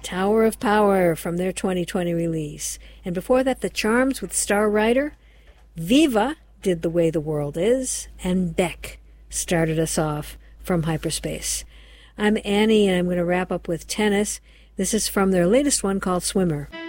Tower of Power from their 2020 release. And before that, The Charms with Star Rider. Viva did The Way the World Is. And Beck started us off from Hyperspace. I'm Annie, and I'm going to wrap up with Tennis. This is from their latest one called Swimmer.